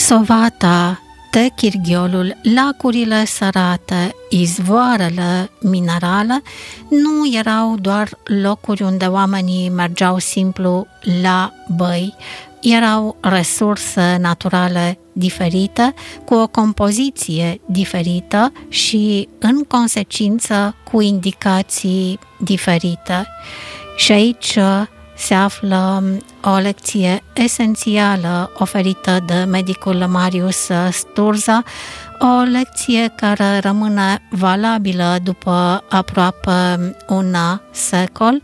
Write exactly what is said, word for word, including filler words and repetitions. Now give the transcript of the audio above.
Sovata, Techirghiolul, lacurile sărate, izvoarele minerale nu erau doar locuri unde oamenii mergeau simplu la băi, erau resurse naturale diferite, cu o compoziție diferită și, în consecință, cu indicații diferite. Și aici se află o lecție esențială oferită de medicul Marius Sturza, o lecție care rămâne valabilă după aproape un secol